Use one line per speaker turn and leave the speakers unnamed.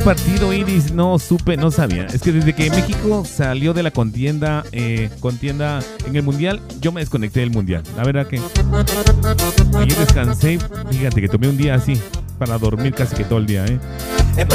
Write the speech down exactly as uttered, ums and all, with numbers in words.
partido, Iris? No supe, no sabía. Es que desde que México salió de la contienda, eh, contienda en el Mundial, yo me desconecté del Mundial. La verdad que ayer descansé, fíjate que tomé un día así para dormir casi que todo el día, ¿eh?